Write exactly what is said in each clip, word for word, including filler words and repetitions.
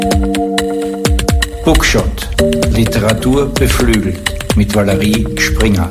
Bookshot. Literatur beflügelt mit Valerie Springer.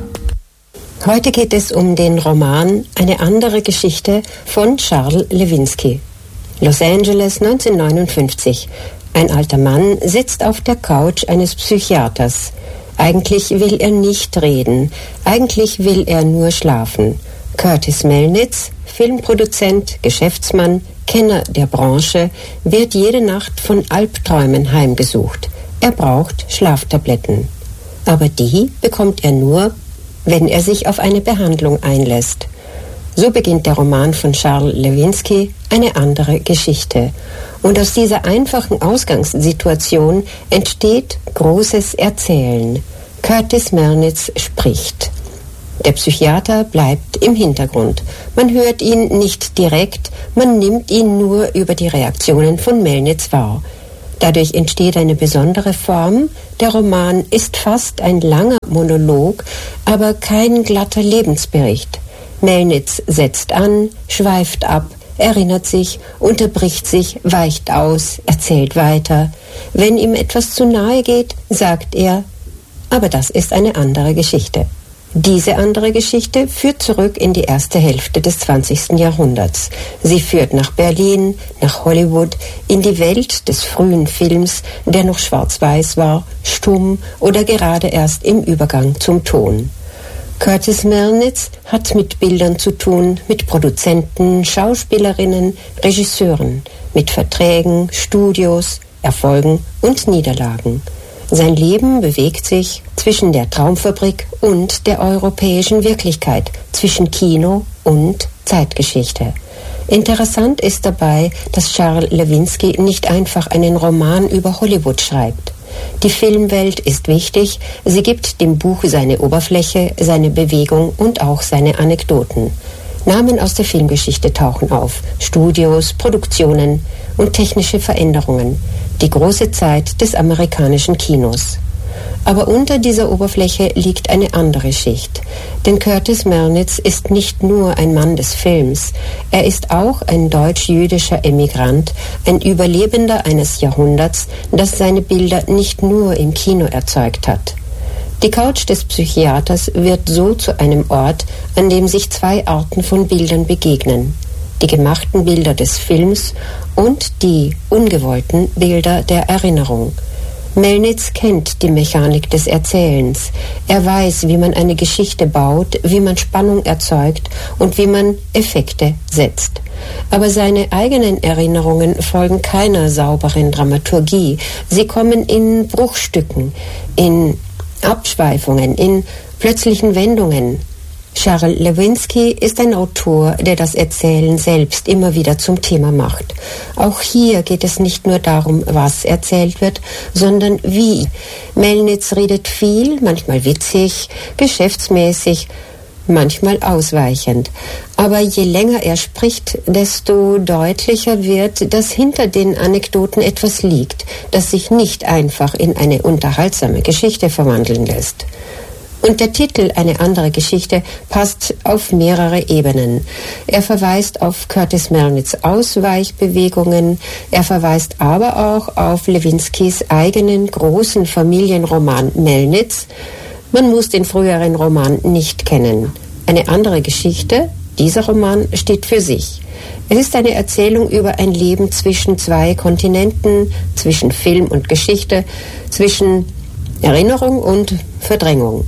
Heute geht es um den Roman Eine andere Geschichte von Charles Lewinsky. Los Angeles neunzehnhundertneunundfünfzig. Ein alter Mann sitzt auf der Couch eines Psychiaters. Eigentlich will er nicht reden. Eigentlich will er nur schlafen. Curtis Melnitz, Filmproduzent, Geschäftsmann, Kenner der Branche, wird jede Nacht von Albträumen heimgesucht. Er braucht Schlaftabletten. Aber die bekommt er nur, wenn er sich auf eine Behandlung einlässt. So beginnt der Roman von Charles Lewinsky, Eine andere Geschichte. Und aus dieser einfachen Ausgangssituation entsteht großes Erzählen. Curtis Melnitz spricht. Der Psychiater bleibt im Hintergrund. Man hört ihn nicht direkt, man nimmt ihn nur über die Reaktionen von Melnitz wahr. Dadurch entsteht eine besondere Form. Der Roman ist fast ein langer Monolog, aber kein glatter Lebensbericht. Melnitz setzt an, schweift ab, erinnert sich, unterbricht sich, weicht aus, erzählt weiter. Wenn ihm etwas zu nahe geht, sagt er, aber das ist eine andere Geschichte. Diese andere Geschichte führt zurück in die erste Hälfte des zwanzigsten Jahrhunderts. Sie führt nach Berlin, nach Hollywood, in die Welt des frühen Films, der noch schwarz-weiß war, stumm oder gerade erst im Übergang zum Ton. Curtis Melnitz hat mit Bildern zu tun, mit Produzenten, Schauspielerinnen, Regisseuren, mit Verträgen, Studios, Erfolgen und Niederlagen. Sein Leben bewegt sich zwischen der Traumfabrik und der europäischen Wirklichkeit, zwischen Kino und Zeitgeschichte. Interessant ist dabei, dass Charles Lewinsky nicht einfach einen Roman über Hollywood schreibt. Die Filmwelt ist wichtig, sie gibt dem Buch seine Oberfläche, seine Bewegung und auch seine Anekdoten. Namen aus der Filmgeschichte tauchen auf, Studios, Produktionen und technische Veränderungen, die große Zeit des amerikanischen Kinos. Aber unter dieser Oberfläche liegt eine andere Schicht. Denn Curtis Melnitz ist nicht nur ein Mann des Films, er ist auch ein deutsch-jüdischer Emigrant, ein Überlebender eines Jahrhunderts, das seine Bilder nicht nur im Kino erzeugt hat. Die Couch des Psychiaters wird so zu einem Ort, an dem sich zwei Arten von Bildern begegnen. Die gemachten Bilder des Films und die ungewollten Bilder der Erinnerung. Melnitz kennt die Mechanik des Erzählens. Er weiß, wie man eine Geschichte baut, wie man Spannung erzeugt und wie man Effekte setzt. Aber seine eigenen Erinnerungen folgen keiner sauberen Dramaturgie. Sie kommen in Bruchstücken, in Abschweifungen, in plötzlichen Wendungen. Charles Lewinsky ist ein Autor, der das Erzählen selbst immer wieder zum Thema macht. Auch hier geht es nicht nur darum, was erzählt wird, sondern wie. Melnitz redet viel, manchmal witzig, geschäftsmäßig, manchmal ausweichend. Aber je länger er spricht, desto deutlicher wird, dass hinter den Anekdoten etwas liegt, das sich nicht einfach in eine unterhaltsame Geschichte verwandeln lässt. Und der Titel Eine andere Geschichte passt auf mehrere Ebenen. Er verweist auf Curtis Melnitz' Ausweichbewegungen, er verweist aber auch auf Lewinskys eigenen großen Familienroman Melnitz. Man muss den früheren Roman nicht kennen. Eine andere Geschichte, dieser Roman steht für sich. Es ist eine Erzählung über ein Leben zwischen zwei Kontinenten, zwischen Film und Geschichte, zwischen Erinnerung und Verdrängung.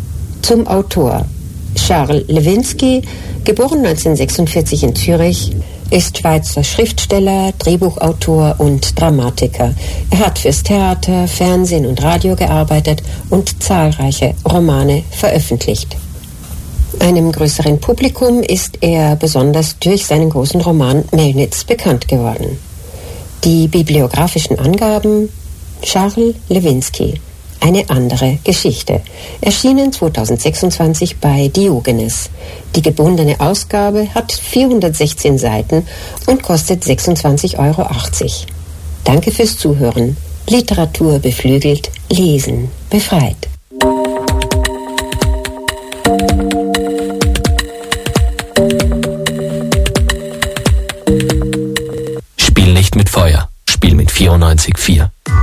Zum Autor. Charles Lewinsky, geboren neunzehnhundertsechsundvierzig in Zürich, ist Schweizer Schriftsteller, Drehbuchautor und Dramatiker. Er hat fürs Theater, Fernsehen und Radio gearbeitet und zahlreiche Romane veröffentlicht. Einem größeren Publikum ist er besonders durch seinen großen Roman Melnitz bekannt geworden. Die bibliografischen Angaben: Charles Lewinsky, Eine andere Geschichte, erschienen zweitausendsechsundzwanzig bei Diogenes. Die gebundene Ausgabe hat vierhundertsechzehn Seiten und kostet sechsundzwanzig Euro achtzig. Danke fürs Zuhören. Literatur beflügelt, Lesen befreit. Spiel nicht mit Feuer, spiel mit vierundneunzig. neunzig Komma vier.